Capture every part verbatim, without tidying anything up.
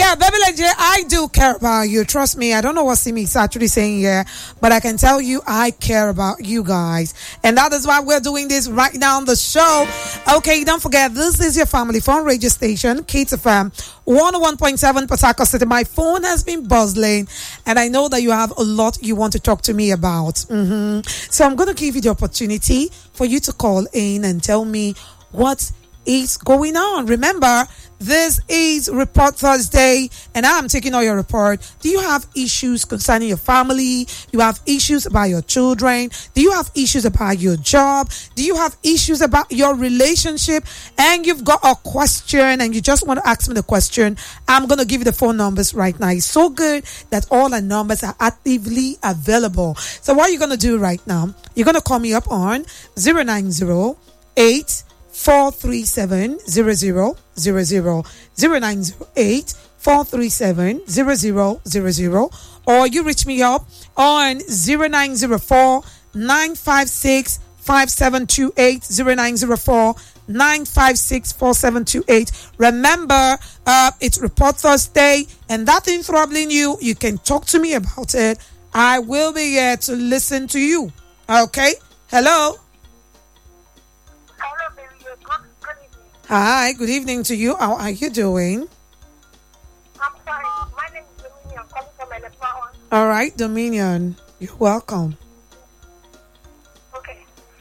Yeah, Baby Lady, I do care about you. Trust me. I don't know what Simi is actually saying here, but I can tell you I care about you guys. And that is why we're doing this right now on the show. Okay, don't forget, this is your family phone radio station, Kids F M, one oh one point seven Port Harcourt City. My phone has been buzzing, and I know that you have a lot you want to talk to me about. Mm-hmm. So I'm going to give you the opportunity for you to call in and tell me what is going on. Remember, this is Report Thursday, and I'm taking all your report. Do you have issues concerning your family? You have issues about your children? Do you have issues about your job? Do you have issues about your relationship? And you've got a question and you just want to ask me the question. I'm going to give you the phone numbers right now. It's so good that all the numbers are actively available. So what are you going to do right now? You're going to call me up on zero nine zero eight four three seven zero zero zero zero zero nine zero eight four three seven zero zero zero zero, or you reach me up on zero nine zero four nine five six five seven two eight zero nine zero four nine five six four seven two eight. Remember, uh, it's Report Thursday, and that thing troubling you, you can talk to me about it. I will be here to listen to you. Okay? Hello? Hi, good evening to you. How are you doing? I'm sorry. My name is Dominion. I'm calling from Elephant. All right, Dominion. You're welcome. Okay.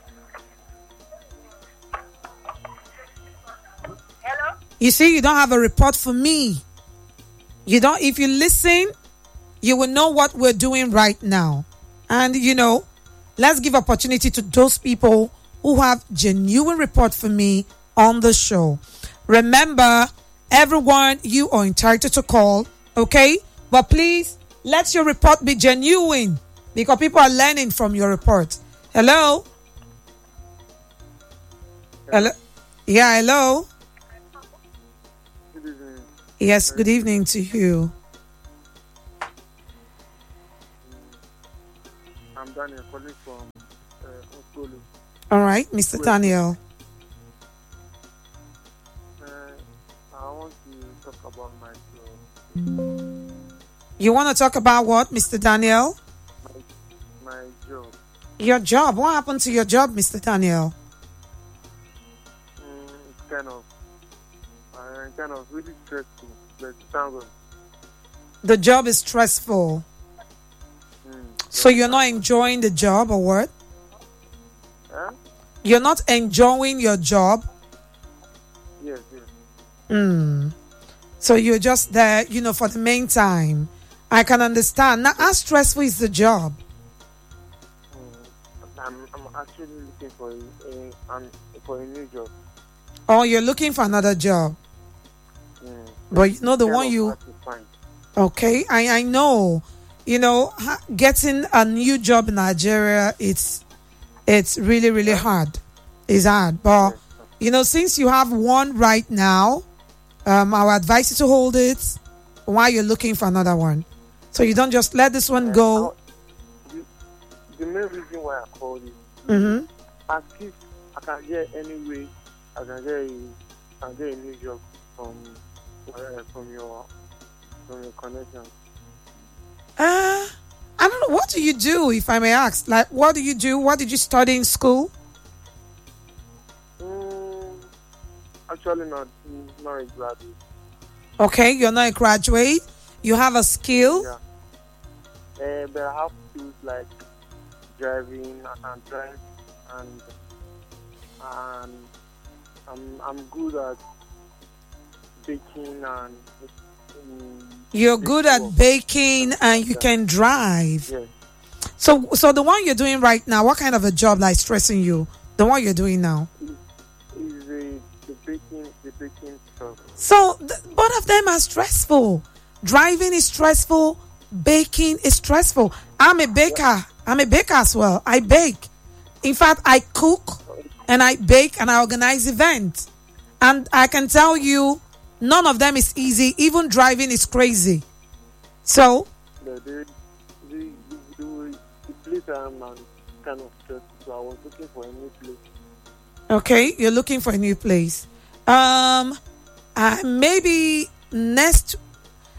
Hello? You see, you don't have a report for me. You don't. If you listen, you will know what we're doing right now. And, you know, let's give opportunity to those people who have genuine report for me on the show. Remember, everyone, you are entitled to call, okay? But please, let your report be genuine, because people are learning from your report. Hello? Hello? Yeah, hello? Good evening. Yes, good evening to you. I'm Daniel, calling from uh, Okolo. All right, Mister Daniel. I want to talk about my job. You want to talk about what, Mister Daniel? My, my job. Your job. What happened to your job, Mister Daniel? Mm, it's kind of, uh, kind of really stressful. But it sounds good. The job is stressful. Mm, So you're not enjoying the job, or what? Huh? You're not enjoying your job? Yes, yes. Mm. So you're just there, you know, for the meantime. I can understand. Now, how stressful is the job? Mm, I'm, I'm actually looking for a, a, um, for a new job. Oh, you're looking for another job. Mm. But you know the Kind one of you... hard to find. Okay, I, I know. You know, ha- getting a new job in Nigeria, it's it's really, really hard. It's hard. But, you know, since you have one right now, um, I would advise you to hold it while you're looking for another one. So you don't just let this one go. The, the main reason why I called is Mm-hmm. as if I can get any way, I can get a, I can get a new job from uh, from your from your connection. Uh, I don't know. What do you do, if I may ask? Like, what do you do? What did you study in school? Mm, actually, not not a graduate. Okay, you're not a graduate. You have a skill. Yeah. Uh, but I have skills like driving. I can drive, and and I'm I'm good at baking and. Um, You're good at baking and you can drive. Yes. So, so the one you're doing right now, what kind of a job like stressing you? The one you're doing now. Is the the baking the baking stuff. So th- both of them are stressful. Driving is stressful. Baking is stressful. I'm a baker. I'm a baker as well. I bake. In fact, I cook and I bake and I organize events. And I can tell you, none of them is easy. Even driving is crazy. So, The the the, the, the, the place I'm on kind of stressful, so I was looking for a new place. okay, you're looking for a new place. Um, uh, maybe next.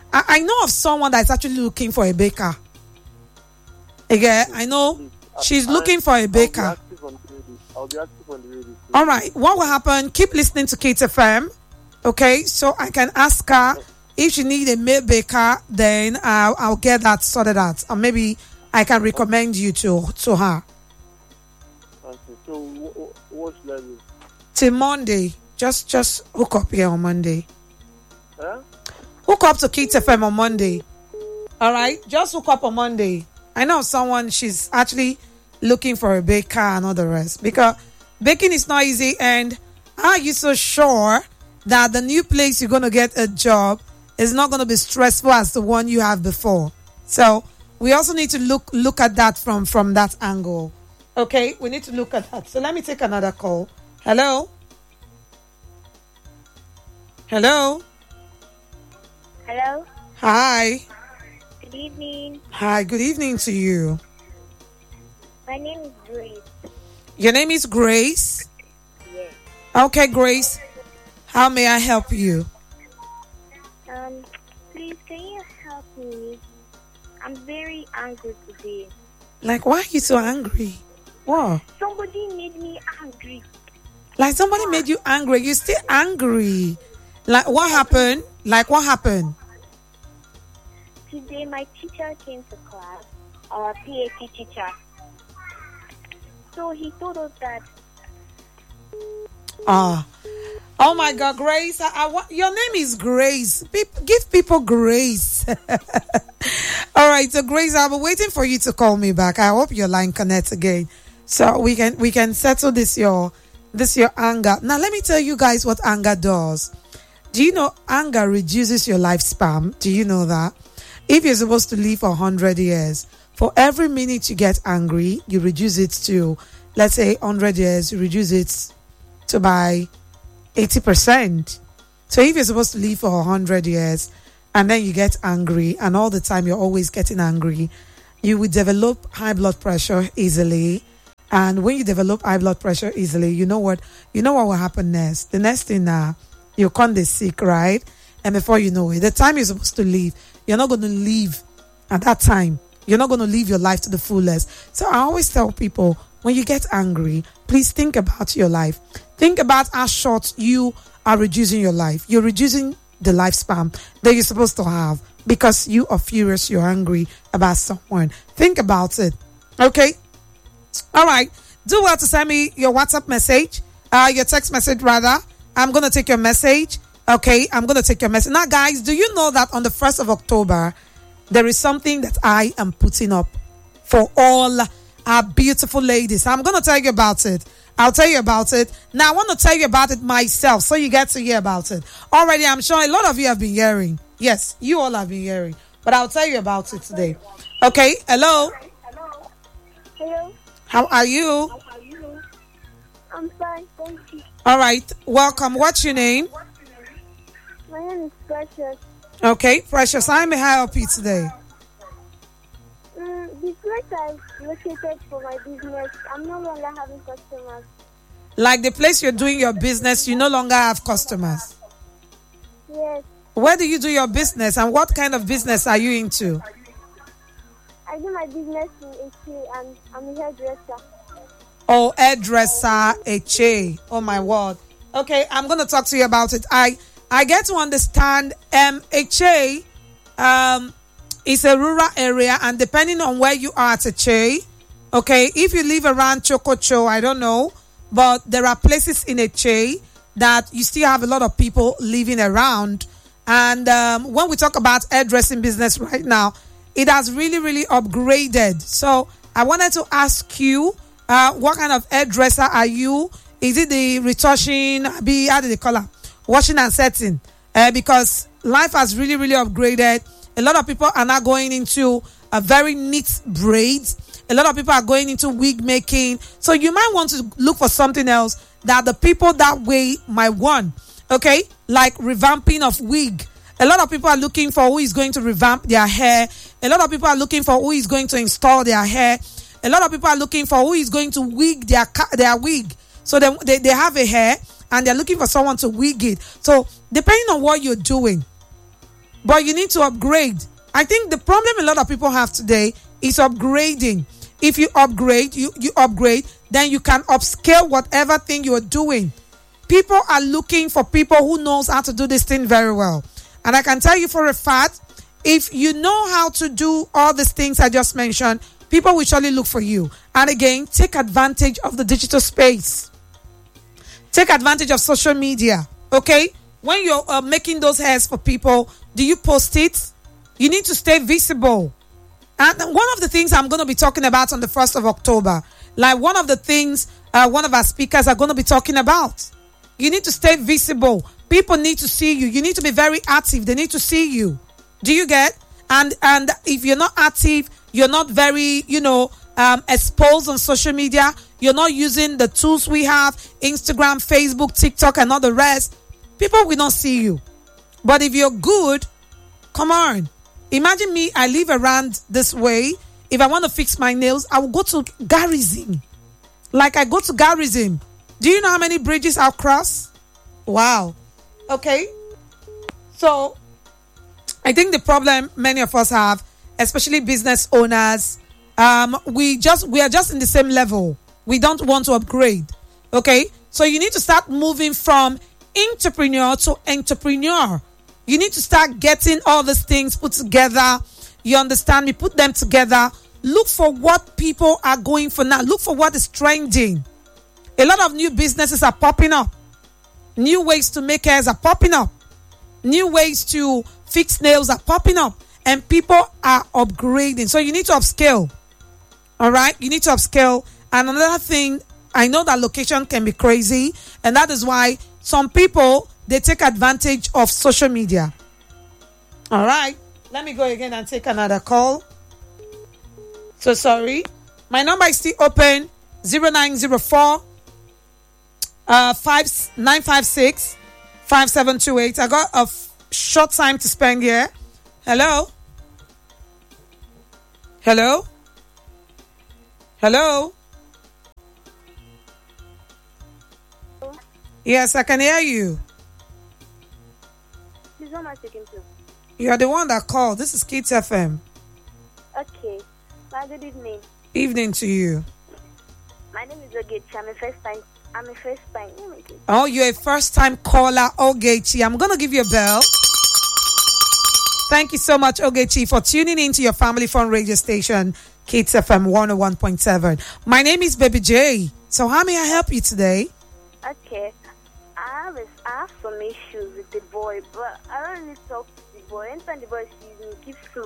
I, I know of someone that's actually looking for a baker. Again, I know she's looking for a baker. I'll be active on the radio. I'll be active on the radio. All right. What will happen? Keep listening to Kids F M. Okay, so I can ask her if she need a male baker. Then I'll, I'll get that sorted out, or maybe I can recommend you to to her. Okay. So wh- what should I do? Till Monday. Just just hook up here on Monday. Huh? Hook up to Kids F M on Monday. All right, just hook up on Monday. I know someone, she's actually looking for a baker and all the rest, because baking is not easy. And are you so sure that the new place you're going to get a job is not going to be stressful as the one you have before? So we also need to look look at that from from that angle. Okay, we need to look at that. So let me take another call. Hello. Hello. Hello. Hi. Good evening. Hi, good evening to you. My name is Grace. Your name is Grace? Yes. Okay, Grace. How may I help you? Um, please, can you help me? I'm very angry today. Like, why are you so angry? What? Somebody made me angry. Like, somebody made you angry. You're still angry. Like, what happened? Like, what happened? Today, my teacher came to class, our P A T teacher. So he told us that. Ah. Oh my God, Grace. I, I want, your name is Grace. Pe- give people grace. All right, so Grace, I'll be waiting for you to call me back. I hope your line connects again, so we can we can settle this your this your anger. Now, let me tell you guys what anger does. Do you know anger reduces your lifespan? Do you know that? If you're supposed to live for one hundred years, for every minute you get angry, you reduce it to, let's say, one hundred years, you reduce it to by eighty percent. So if you're supposed to live for one hundred years and then you get angry, and all the time you're always getting angry, you will develop high blood pressure easily. And when you develop high blood pressure easily, you know what? You know what will happen next? The next thing now, uh, you'll come this sick, right? And before you know it, the time you're supposed to live, you're not going to live at that time. You're not going to live your life to the fullest. So I always tell people, when you get angry, please think about your life. Think about how short you are reducing your life. You're reducing the lifespan that you're supposed to have because you are furious, you're angry about someone. Think about it. Okay? All right. Do well to send me your WhatsApp message, uh, your text message rather. I'm going to take your message. Okay, I'm going to take your message. Now, guys, do you know that on the first of October, there is something that I am putting up for all our beautiful ladies? I'm going to tell you about it. I'll tell you about it. Now, I want to tell you about it myself so you get to hear about it. Already, I'm sure a lot of you have been hearing. Yes, you all have been hearing. But I'll tell you about it today. Okay, hello. Hello. Hello. How are you? How are you? I'm fine, thank you. All right, welcome. What's your name? My name is Precious. Okay, Precious, how may I help you today? Mm, the place I located for my business, I'm no longer having customers. Like the place you're doing your business, you no longer have customers? Yes. Where do you do your business, and what kind of business are you into? I do my business in H A and I'm a hairdresser. Oh, hairdresser, H A. Oh my word. Okay, I'm going to talk to you about it. I I get to understand um, H A um, is a rural area, and depending on where you are at H A, okay, if you live around Chococho, I don't know, but there are places in H A that you still have a lot of people living around. And um, when we talk about hairdressing business right now, it has really, really upgraded. So I wanted to ask you, uh, what kind of hairdresser are you? Is it the retouching, be how do they call it? Washing and setting, uh, because life has really, really upgraded. A lot of people are now going into a very neat braids. A lot of people are going into wig making. So you might want to look for something else that the people that way might want. Okay, like revamping of wig. A lot of people are looking for who is going to revamp their hair. A lot of people are looking for who is going to install their hair. A lot of people are looking for who is going to wig their their wig. So they, they, they have a hair and they're looking for someone to wig it. So depending on what you're doing, but you need to upgrade. I think the problem a lot of people have today is upgrading. If you upgrade, you, you upgrade, then you can upscale whatever thing you're doing. People are looking for people who knows how to do this thing very well. And I can tell you for a fact, if you know how to do all these things I just mentioned, people will surely look for you. And again, take advantage of the digital space. Take advantage of social media, okay? When you're uh, making those hairs for people, do you post it? You need to stay visible. And one of the things I'm going to be talking about on the first of October, like one of the things uh, one of our speakers are going to be talking about, you need to stay visible. People need to see you. You need to be very active. They need to see you. Do you get? And and if you're not active, you're not very, you know, um, exposed on social media, you're not using the tools we have, Instagram, Facebook, TikTok, and all the rest, people will not see you. But if you're good, come on. Imagine me, I live around this way. If I want to fix my nails, I will go to Garrison. Like I go to Garrison. Do you know how many bridges I'll cross? Wow. Okay. So, I think the problem many of us have, especially business owners, um, we just we are just in the same level. We don't want to upgrade. Okay? So you need to start moving from entrepreneur to entrepreneur. You need to start getting all these things put together. You understand me? Put them together. Look for what people are going for now. Look for what is trending. A lot of new businesses are popping up. New ways to make hairs are popping up. New ways to fix nails are popping up. And people are upgrading. So you need to upscale. All right? You need to upscale. And another thing, I know that location can be crazy. And that is why some people, they take advantage of social media. All right. Let me go again and take another call. So sorry. My number is still open. zero nine zero four uh, nine five six five seven two eight. I got a f- short time to spend here. Hello? Hello? Hello? Yes, I can hear you. Who am I speaking to? You are the one that called. This is Kids F M. Okay. My good evening. Evening to you. My name is Ogechi. I'm a first time. I'm a first time. Oh, you're a first time caller, Ogechi. I'm going to give you a bell. Thank you so much, Ogechi, for tuning into your family phone radio station, Kids F M one oh one point seven. My name is Baby J. So how may I help you today? Okay. I have, a, I have some issues with the boy, but I don't really talk to the boy. Anytime the boy sees me, he keeps